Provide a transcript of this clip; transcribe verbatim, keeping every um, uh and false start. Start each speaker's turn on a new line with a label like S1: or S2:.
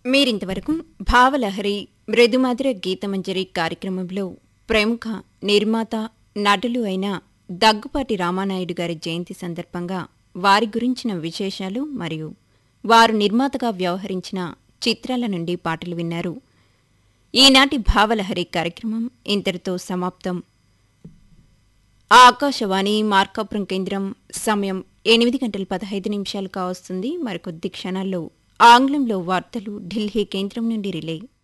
S1: మీరింతవరకు భావలహరి మృదుమధుర గీతమంజరి కార్యక్రమంలో ప్రముఖ నిర్మాత నటులు అయిన దగ్గుపాటి రామానాయుడు గారి జయంతి సందర్భంగా వారి గురించిన విశేషాలు మరియు వారు నిర్మాతగా వ్యవహరించిన చిత్రాల నుండి పాటలు విన్నారు. ఈనాటి భావలహరి కార్యక్రమం ఇంతటితో సమాప్తం. ఆకాశవాణి మార్కాపురం కేంద్రం సమయం ఎనిమిది గంటల పదహైదు నిమిషాలు కావస్తుంది. మరికొద్ది క్షణాల్లో ఆంగ్లంలో వార్తలు ఢిల్లీ కేంద్రం నుండి రిలే.